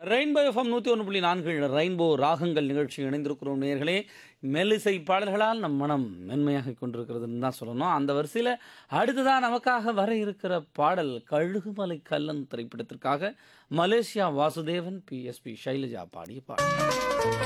Rainbow FM 101.4 rainbow ராகங்கள் நிகழ்ச்சி இணைந்திருக்கிறோம் நேயர்களே. மெல்லிசை பாடல்களால் நம் மனம் மென்மையாகிக் கொண்டிருக்கிறதுன்னு தான் சொல்லணும். அந்த வரிசையில் அடுத்ததான் நமக்காக வர இருக்கிற பாடல் கழுகுமலை கல்லன் திரைப்படத்திற்காக மலேசியா வாசுதேவன், PSP ஷைலஜா பாடிய பாடல்.